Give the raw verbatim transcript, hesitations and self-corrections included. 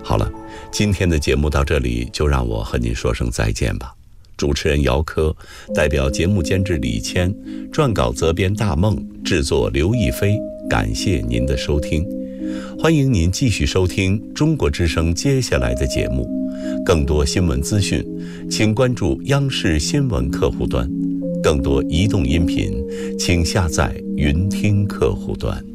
好了，今天的节目到这里就让我和您说声再见吧。主持人姚科，代表节目监制李谦，撰稿责编大梦，制作刘亦菲，感谢您的收听。欢迎您继续收听中国之声接下来的节目，更多新闻资讯请关注央视新闻客户端，更多移动音频请下载云听客户端。